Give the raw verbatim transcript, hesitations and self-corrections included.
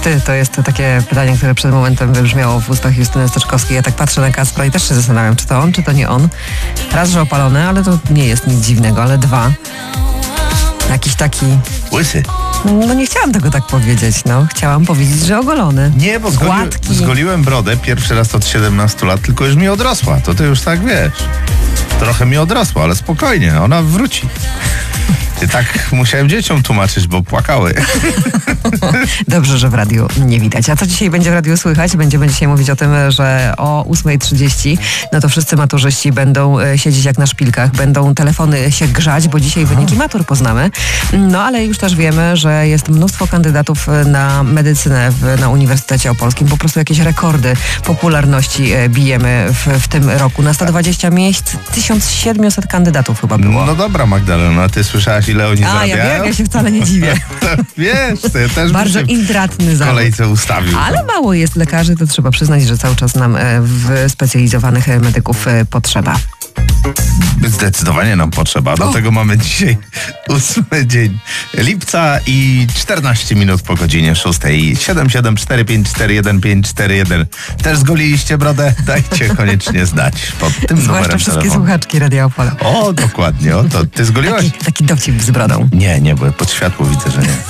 Ty, to jest takie pytanie, które przed momentem wybrzmiało w ustach Justyny Steczkowskiej. Ja tak patrzę na Kacpra i też się zastanawiam, czy to on, czy to nie on. Raz, że opalony, ale to nie jest nic dziwnego, ale dwa, jakiś taki... Łysy. No nie chciałam tego tak powiedzieć, no. Chciałam powiedzieć, że ogolony. Nie, bo zgoli, Gładki. zgoliłem brodę pierwszy raz od siedemnastu lat, tylko już mi odrosła. To ty już tak wiesz. Trochę mi odrosła, ale spokojnie, ona wróci. I tak musiałem dzieciom tłumaczyć, bo płakały. Dobrze, że w radiu nie widać. A co dzisiaj będzie w radiu słychać? Będziemy dzisiaj mówić o tym, że o ósma trzydzieści no to wszyscy maturzyści będą e, siedzieć jak na szpilkach, będą telefony się grzać, bo dzisiaj wyniki matur poznamy. No ale już też wiemy, że jest mnóstwo kandydatów na medycynę w, na Uniwersytecie Opolskim. Po prostu jakieś rekordy popularności e, bijemy w, w tym roku. Na sto dwadzieścia miejsc tysiąc siedemset kandydatów chyba było. No dobra, Magdalena, ty słyszałaś, ile oni A, zarabiają? ja wiem, ja się wcale nie dziwię. Wiesz, to ja też Bardzo bym się intratny w zawód. kolejce ustawił. Ale mało jest lekarzy, to trzeba przyznać, że cały czas nam e, w specjalizowanych e, medyków e, potrzeba. Zdecydowanie nam potrzeba. Do O. tego mamy dzisiaj ósmy dzień lipca i czternaście minut po godzinie szóstej. siedem siedem cztery pięć cztery jeden pięć cztery jeden. Też zgoliliście brodę? Dajcie koniecznie znać pod tym Zwłaszcza numerem wszystkie telefonu. słuchaczki Radia Opole. O, dokładnie. O, to ty zgoliłaś? Taki, taki dowcip z brodą. Nie, nie, bo pod światło widzę, że nie.